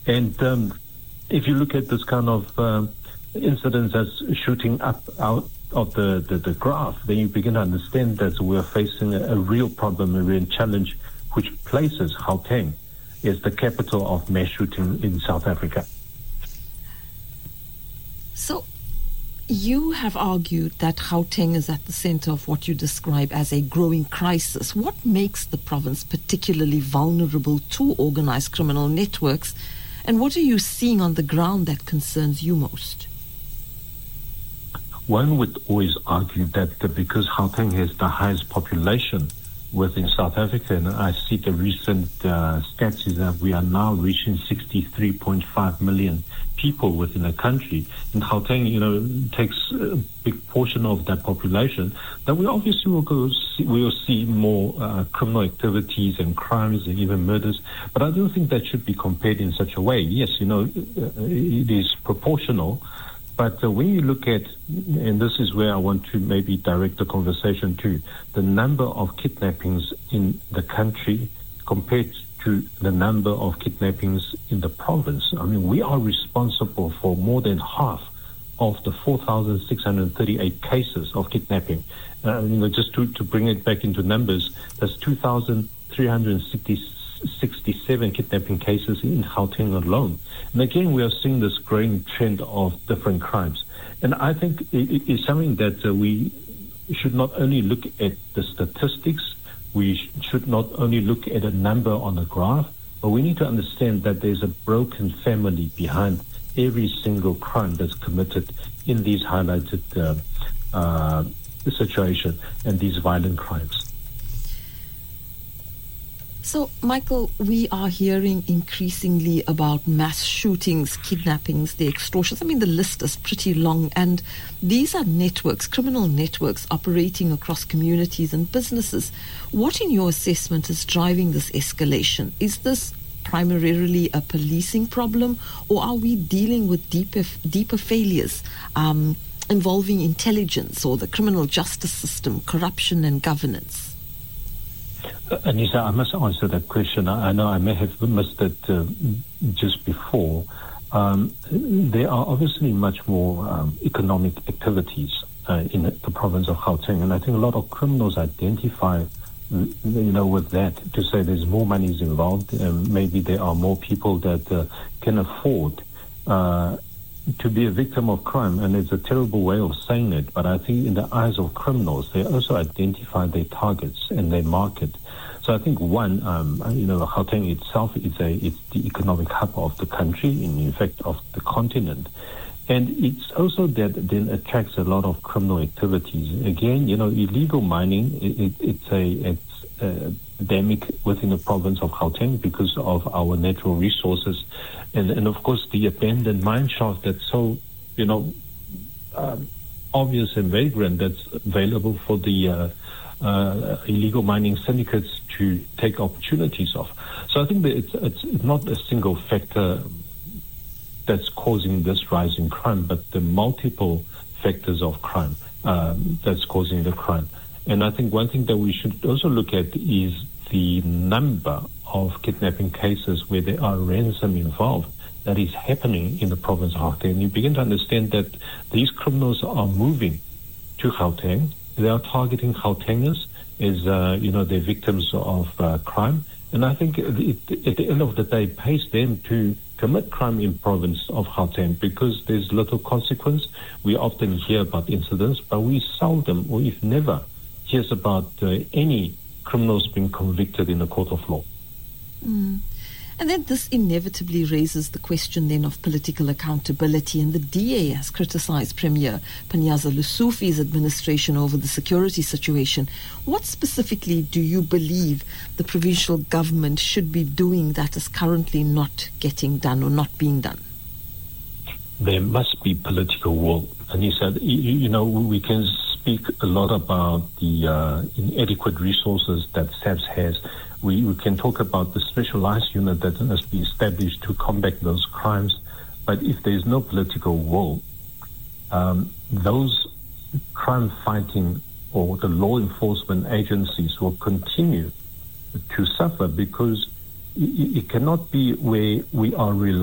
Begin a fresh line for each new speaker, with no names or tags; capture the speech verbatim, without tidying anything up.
And um, if you look at this kind of um, incidents as shooting up out of the, the, the graph, then you begin to understand that we're facing a, a real problem, a real challenge, which places Gauteng as the capital of mass shooting in South Africa.
So you have argued that Gauteng is at the center of what you describe as a growing crisis. What makes the province particularly vulnerable to organized criminal networks, and what are you seeing on the ground that concerns you most?
One would always argue that because Gauteng has the highest population within South Africa, and I see the recent uh, stats is that we are now reaching sixty-three point five million people within the country. And Gauteng, you know, takes a big portion of that population. That we obviously will go see, we will see more uh, criminal activities and crimes and even murders. But I don't think that should be compared in such a way. Yes, you know, it is proportional. But uh, when you look at, and this is where I want to maybe direct the conversation to, the number of kidnappings in the country compared to the number of kidnappings in the province. I mean, we are responsible for more than half of the four thousand six hundred thirty-eight cases of kidnapping. Uh, you know, just to, to bring it back into numbers, that's two thousand three hundred sixty-seven kidnapping cases in Gauteng alone. And again, we are seeing this growing trend of different crimes. And I think it is something that uh, we should not only look at the statistics, we sh- should not only look at a number on a graph, but we need to understand that there's a broken family behind every single crime that's committed in these highlighted uh, uh, situation and these violent crimes.
So, Michael, we are hearing increasingly about mass shootings, kidnappings, the extortions. I mean, the list is pretty long. And these are networks, criminal networks operating across communities and businesses. What, in your assessment, is driving this escalation? Is this primarily a policing problem, or are we dealing with deeper, deeper failures um, involving intelligence or the criminal justice system, corruption and governance?
Uh, Anissa, I must answer that question. I, I know I may have missed it uh, just before. Um, there are obviously much more um, economic activities uh, in the province of Gauteng, and I think a lot of criminals identify, you know, with that to say there's more money is involved. Um, maybe there are more people that uh, can afford uh, to be a victim of crime, and it's a terrible way of saying it, but I think in the eyes of criminals, they also identify their targets and their market. So I think one, um, you know, Gauteng itself is a it's the economic hub of the country, and in fact of the continent, and it's also that then attracts a lot of criminal activities. Again, you know, illegal mining, it, it, it's a it's a endemic within the province of Gauteng because of our natural resources. And, and of course, the abandoned mine shaft that's so, you know, um, obvious and vagrant that's available for the uh, uh, illegal mining syndicates to take opportunities of. So I think that it's, it's not a single factor that's causing this rise in crime, but the multiple factors of crime um, that's causing the crime. And I think one thing that we should also look at is the number of kidnapping cases where there are ransom involved that is happening in the province of Gauteng. And you begin to understand that these criminals are moving to Gauteng. They are targeting Gautengers as, uh, you know, they're victims of uh, crime. And I think it, at the end of the day, pays them to commit crime in province of Gauteng because there's little consequence. We often hear about incidents, but we seldom, or if never, hears about uh, any criminals being convicted in a court of law.
Mm. And then this inevitably raises the question then of political accountability, and the D A has criticized Premier Panyaza Lesufi's administration over the security situation. What specifically do you believe the provincial government should be doing that is currently not getting done or not being done?
There must be political will. And he said, you, you know, we can speak a lot about the uh, inadequate resources that S A P S has. We, we can talk about the specialized unit that must be established to combat those crimes. But if there is no political will, um, those crime-fighting or the law enforcement agencies will continue to suffer because it, it cannot be where we are relying